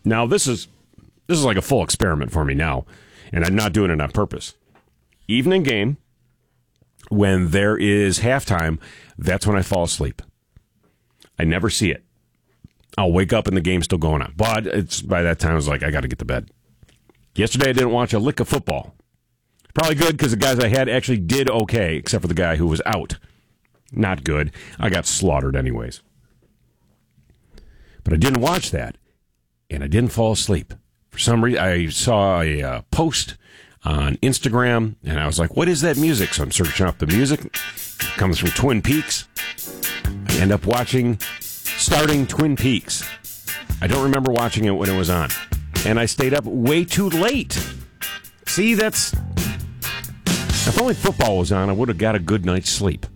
Now, this is like a full experiment for me now, and I'm not doing it on purpose. Evening game, when there is halftime, that's when I fall asleep. I never see it. I'll wake up and the game's still going on. But by that time, I was like, I got to get to bed. Yesterday, I didn't watch a lick of football. Probably good because the guys I had actually did okay, except for the guy who was out. Not good. I got slaughtered anyways. But I didn't watch that, and I didn't fall asleep. For some reason, I saw a post on Instagram, and I was like, what is that music? So I'm searching up the music. It comes from Twin Peaks. I end up starting Twin Peaks. I don't remember watching it when it was on. And I stayed up way too late. See, if only football was on, I would have got a good night's sleep.